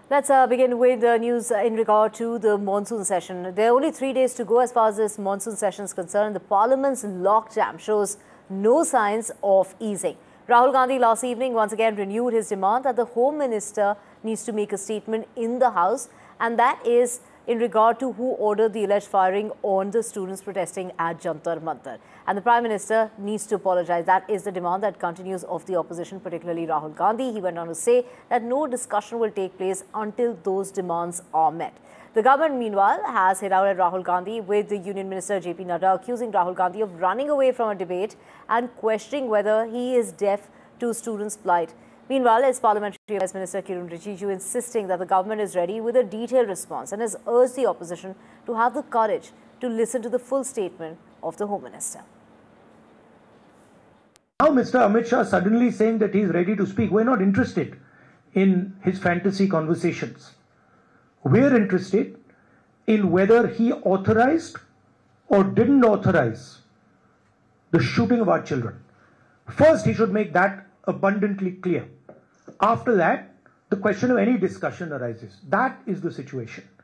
Let's begin with the news in regard to the monsoon session. There are only 3 days to go as far as this monsoon session is concerned. The Parliament's logjam shows no signs of easing. Rahul Gandhi last evening once again renewed his demand that the Home Minister needs to make a statement in the House, and that is in regard to who ordered the alleged firing on the students protesting at Jantar Mantar. And the Prime Minister needs to apologize. That is the demand that continues of the opposition, particularly Rahul Gandhi. He went on to say that no discussion will take place until those demands are met. The government, meanwhile, has hit out at Rahul Gandhi, with the Union Minister JP Nadda accusing Rahul Gandhi of running away from a debate and questioning whether he is deaf to students' plight. Meanwhile, as Parliamentary Affairs Minister Kiren Rijiju insisting that the government is ready with a detailed response and has urged the opposition to have the courage to listen to the full statement of the Home Minister. Now Mr. Amit Shah suddenly saying that he is ready to speak. We're not interested in his fantasy conversations. We're interested in whether he authorized or didn't authorize the shooting of our children. First, he should make that abundantly clear. After that, the question of any discussion arises. That is the situation.